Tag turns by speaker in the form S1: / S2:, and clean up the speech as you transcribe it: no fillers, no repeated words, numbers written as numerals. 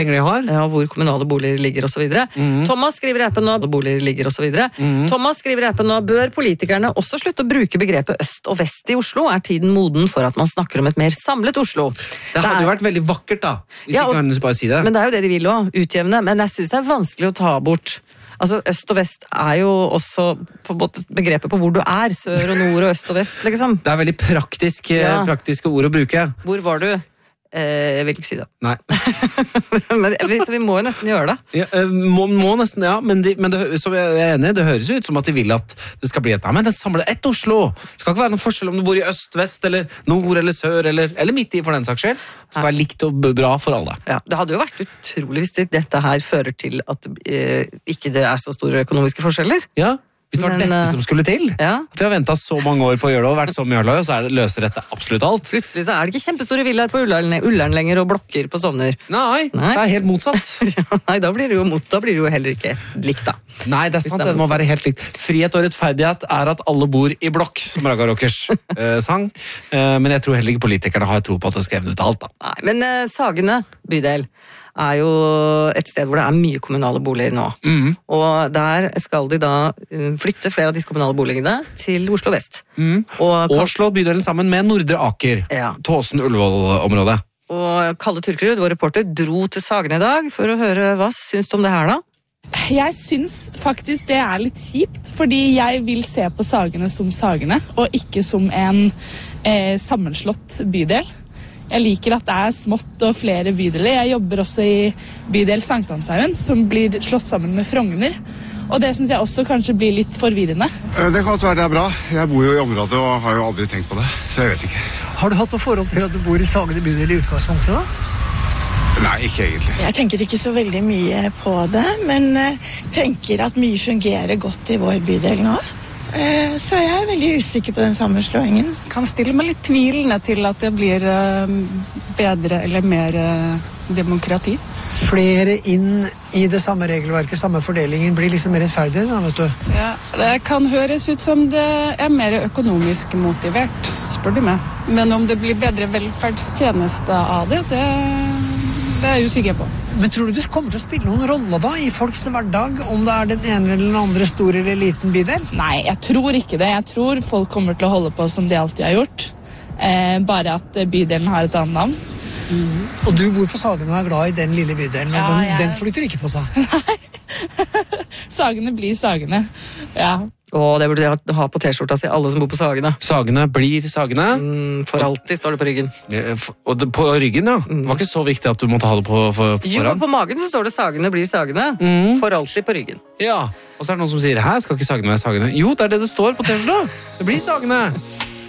S1: penger de har.
S2: Ja, hvor kommunale boliger ligger og så videre. Thomas skriver i appen nå, boliger ligger og så videre. Thomas skriver i appen nå, bør politikerne også slutte å bruke begrepet øst og vest i Oslo? Er tiden moden for at man snakker om et mer samlet Oslo?
S1: Det hadde jo vært veldig vakkert da, hvis de kan bare si det.
S2: Men det er jo det de vil også, utjevne. Men jeg synes det er vanskelig å ta bort. Altså, øst og vest er jo også på en måte begrepet på hvor du er. Sør og nord og øst og vest, liksom.
S1: Det er veldig praktiske ord å bruke.
S2: Hvor var du? Jeg vil ikke si det.
S1: Nei.
S2: Men, så vi må jo nesten gjøre det.
S1: Ja, må nesten, ja. Men så jeg er enig, det høres ut som at de vil at det skal bli ett Oslo. Det skal ikke være noen forskjell om du bor i øst, vest, eller nord, eller sør, eller midt i for den saks skyld. Det skal være likt og bra for alle.
S2: Ja, det hadde jo vært utrolig hvis dette her fører til at ikke det er så store økonomiske forskjeller.
S1: Ja. Hvis det var dette som skulle til, at vi har ventet så mange år på å gjøre det, og vært så mye og så løser dette absolutt alt.
S2: Plutselig så er det ikke kjempestore villaer på Ullern lenger, og blokker på Stovner.
S1: Nei, det er helt motsatt.
S2: Nei, da blir det jo heller ikke likt da.
S1: Nei, det er sant, det må være helt likt. Frihet og rettferdighet er at alle bor i blokk, som Raga Rockers sang. Men jeg tror heller ikke politikerne har tro på at det skal evne ut alt da.
S2: Nei, men Sagene bydel er jo et sted hvor det er mye kommunale boliger nå. Og der skal de da flytte flere av disse kommunale boligene til Oslo Vest. Og
S1: slå bydelen sammen med Nordre Aker, Tåsen-Ullevål-området.
S2: Og Kalle Turkerud, vår reporter, dro til Sagene i dag for å høre hva syns du om det her da?
S3: Jeg syns faktisk det er litt kjipt, fordi jeg vil se på Sagene som Sagene, og ikke som en sammenslått bydel. Jeg liker at det er smått og flere bydeler. Jeg jobber også i bydel Sankthanshaugen, som blir slått sammen med Frogner. Og det synes jeg også kanskje blir litt forvirrende.
S4: Det kan være det er bra. Jeg bor jo i området og har jo aldri tenkt på det, så jeg vet ikke.
S5: Har du hatt noe forhold til at du bor i Sagene bydel i utgangspunktet da?
S4: Nei, ikke egentlig.
S6: Jeg tenker ikke så veldig mye på det, men tenker at mye fungerer godt i vår bydel nå. Så jeg er veldig usikker på den sammenslåingen.
S7: Kan stille meg litt tvilende til at det blir bedre eller mer demokrati.
S5: Flere inn i det samme regelverket, samme fordelingen, blir liksom mer rettferdig, da, vet du?
S7: Ja, det kan høres ut som det er mer økonomisk motivert, spør du meg. Men om det blir bedre velferdstjenester av det er jeg usikker på.
S5: Men tror du det kommer til å spille noen rolle da i folks hverdag, om det er den ene eller den andre store eller liten bydel?
S3: Nei, jeg tror ikke det. Jeg tror folk kommer til å holde på som de alltid har gjort. Bare at bydelen har et annet navn.
S5: Og du bor på Sagene og er glad i den lille bydelen, og den flytter ikke på seg.
S3: Nei, Sagene blir Sagene, ja.
S2: Og det burde jeg ha på t-skjorta si, alle som bor på Sagene.
S1: Sagene blir Sagene.
S2: For alltid står det på ryggen.
S1: Og på ryggen, ja. Det var ikke så viktig at du måtte ha det på foran.
S2: Jo, på magen så står det Sagene blir Sagene. For alltid på ryggen.
S1: Ja, og så er det noen som sier, hæ, skal ikke Sagene være Sagene? Jo, det er det det står på t-skjorta. Det blir Sagene.